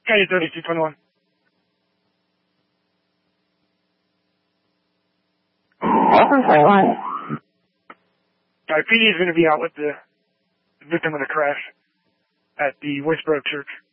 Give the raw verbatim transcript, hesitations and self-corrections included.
K thirty-two twenty-one. Alright, Alright, P D is going to be out with the victim of the crash at the Westboro Church.